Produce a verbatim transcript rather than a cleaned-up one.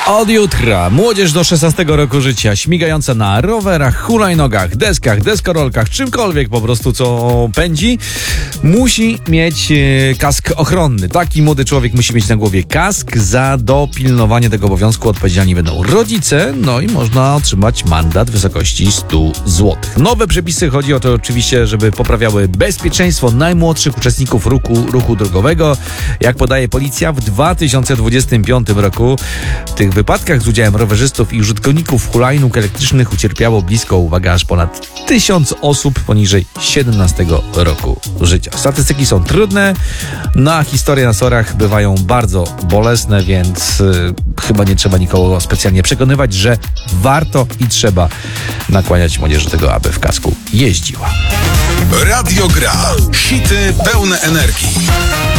Od jutra młodzież do szesnastego roku życia, śmigająca na rowerach, hulajnogach, deskach, deskorolkach, czymkolwiek po prostu, co pędzi, musi mieć e, kask ochronny. Taki młody człowiek musi mieć na głowie kask. Za dopilnowanie tego obowiązku odpowiedzialni będą rodzice, no i można otrzymać mandat w wysokości sto złotych. Nowe przepisy, chodzi o to oczywiście, żeby poprawiały bezpieczeństwo najmłodszych uczestników ruchu, ruchu drogowego. Jak podaje policja, w dwa tysiące dwudziestym piątym roku w tych wypadkach z udziałem rowerzystów i użytkowników hulajnóg elektrycznych ucierpiało blisko, uwaga, aż ponad tysiąc osób poniżej siedemnastego roku życia. Statystyki są trudne, no a historie na sorach bywają bardzo bolesne, więc yy, chyba nie trzeba nikogo specjalnie przekonywać, że warto i trzeba nakłaniać młodzież do tego, aby w kasku jeździła. Radio Gra. Hity pełne energii.